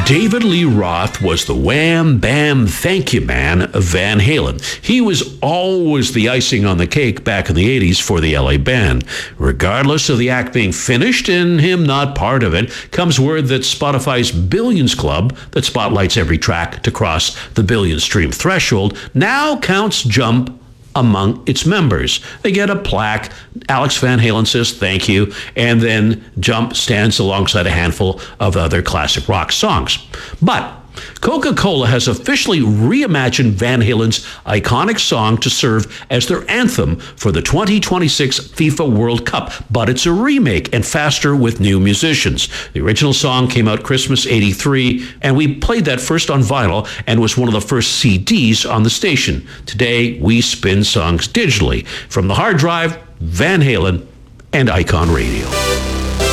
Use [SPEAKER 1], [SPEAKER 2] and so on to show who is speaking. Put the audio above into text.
[SPEAKER 1] David Lee Roth was the wham bam thank you man of Van Halen. He was always the icing on the cake back in the 80s for the LA band. Regardless of the act being finished and him not part of it, comes word that Spotify's Billions Club, that spotlights every track to cross the billion stream threshold, now counts Jump among its members. They get a plaque. Alex Van Halen says thank you, and then Jump stands alongside a handful of other classic rock songs. But Coca-Cola has officially reimagined Van Halen's iconic song to serve as their anthem for the 2026 FIFA World Cup, but it's a remake and faster with new musicians. The original song came out Christmas '83, and we played that first on vinyl and was one of the first CDs on the station. Today, we spin songs digitally. From the hard drive, Van Halen and Icon Radio.